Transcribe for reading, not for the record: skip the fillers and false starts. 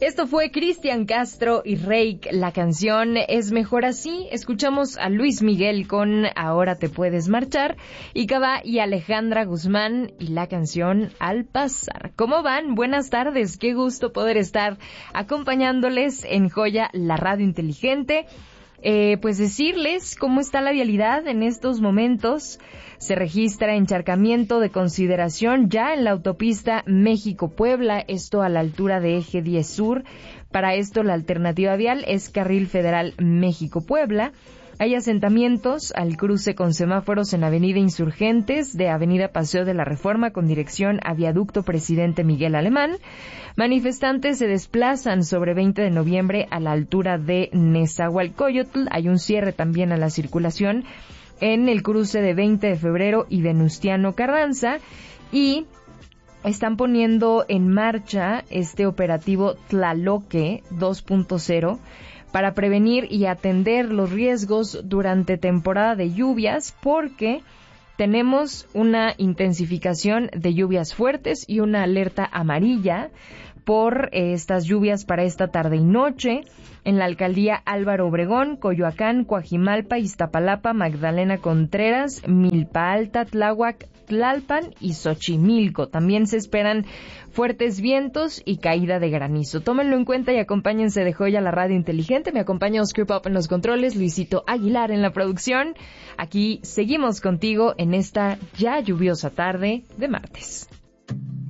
Esto fue Cristian Castro y Reik. La canción Es Mejor Así. Escuchamos a Luis Miguel con Ahora Te Puedes Marchar. Y Cabá y Alejandra Guzmán y la canción Al Pasar. ¿Cómo van? Buenas tardes. Qué gusto poder estar acompañándoles en Joya, la radio inteligente. Pues decirles cómo está la vialidad en estos momentos. Se registra encharcamiento de consideración ya en la autopista México-Puebla, esto a la altura de Eje 10 Sur. Para esto la alternativa vial es Carril Federal México-Puebla. Hay asentamientos al cruce con semáforos en Avenida Insurgentes de Avenida Paseo de la Reforma con dirección a Viaducto Presidente Miguel Alemán. Manifestantes se desplazan sobre 20 de noviembre a la altura de Nezahualcóyotl. Hay un cierre también a la circulación en el cruce de 20 de febrero y Venustiano Carranza. Y están poniendo en marcha este operativo Tlaloque 2.0 para prevenir y atender los riesgos durante temporada de lluvias, porque tenemos una intensificación de lluvias fuertes y una alerta amarilla por estas lluvias para esta tarde y noche en la alcaldía Álvaro Obregón, Coyoacán, Coajimalpa, Iztapalapa, Magdalena Contreras, Milpa Alta, Tláhuac, Tlalpan y Xochimilco. También se esperan fuertes vientos y caída de granizo. Tómenlo en cuenta y acompáñense de Joya, la radio inteligente. Me acompaña Oscar Pop en los controles, Luisito Aguilar en la producción. Aquí seguimos contigo en esta ya lluviosa tarde de martes.